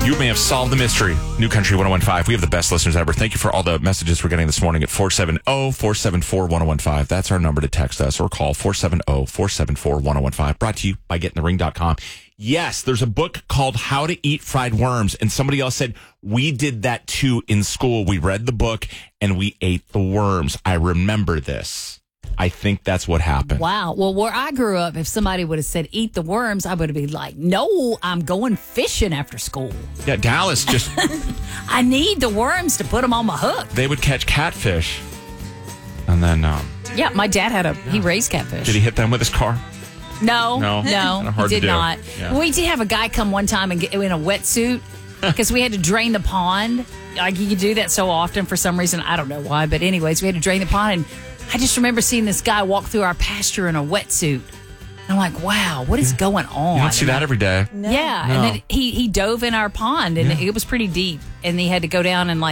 You may have solved the mystery. New Country 101.5. We have the best listeners ever. Thank you for all the messages we're getting this morning at 470-474-1015. That's our number to text us or call 470-474-1015. Brought to you by GetInTheRing.com. Yes, there's a book called How to Eat Fried Worms. And somebody else said, we did that too in school. We read the book and we ate the worms. I remember this. I think that's what happened. Wow. Well, where I grew up, if somebody would have said, eat the worms, I would have been like, no, I'm going fishing after school. Yeah, Dallas just... I need the worms to put them on my hook. They would catch catfish. And then... yeah, my dad he raised catfish. Did he hit them with his car? No, Kinda hard he to did do. not. Yeah. We did have a guy come one time and get in a wetsuit because we had to drain the pond. Like, you could do that so often for some reason. I don't know why. But anyways, we had to drain the pond. And I just remember seeing this guy walk through our pasture in a wetsuit. And I'm like, wow, what is going on? You don't see that every day. No. Yeah. No. And then he dove in our pond, and it was pretty deep. And he had to go down and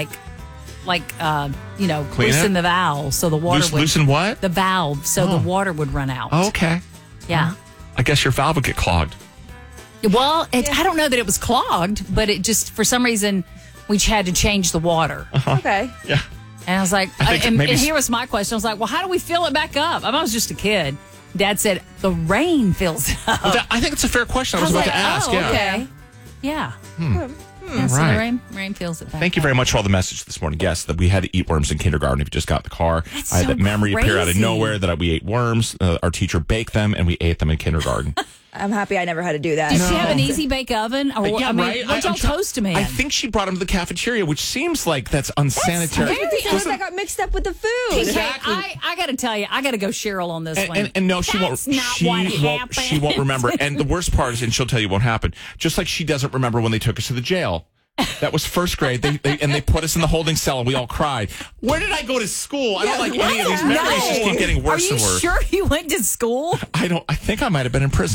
loosen the valve so the water would... Loosen what? The valve so the water would run out. Oh, okay. Yeah. I guess your valve would get clogged. Well, I don't know that it was clogged, but it just, for some reason, we had to change the water. Okay. Yeah. And I was like, and here was my question. I was like, well, how do we fill it back up? I was just a kid. Dad said, the rain fills it up. Well, I think it's a fair question. I was about to ask. Oh, yeah. Okay. Yeah. Yeah, so Right. the rain fills it back Thank you very much for all the message this morning. Yes, that we had to eat worms in kindergarten if you just got in the car. That's I had so that memory appear out of crazy. nowhere that we ate worms. Our teacher baked them, and we ate them in kindergarten. I'm happy I never had to do that. Did she have an easy bake oven? Or, Yeah, I mean, right? what y'all toast them in? I think she brought them to the cafeteria, which seems like that's unsanitary. With the eggs that got mixed up with the food. Exactly. I got to tell you, I got to go Cheryl on this one. And no, she That's won't. not She what won't. happened. She won't remember. And the worst part is, and she'll tell you what happened. Just like she doesn't remember when they took us to the jail. That was first grade. They put us in the holding cell, and we all cried. Where did I go to school? I don't like any of these memories. Just keep getting worse and worse. Are you sure you went to school? I think I might have been in prison.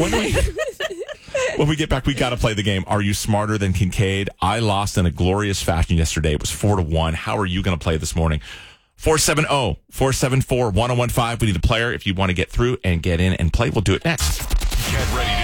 When we get back, we got to play the game. Are you smarter than Kincaid? I lost in a glorious fashion yesterday. It was 4-1. How are you going to play this morning? 470-474-1015. We need a player. If you want to get through and get in and play, we'll do it next. Get ready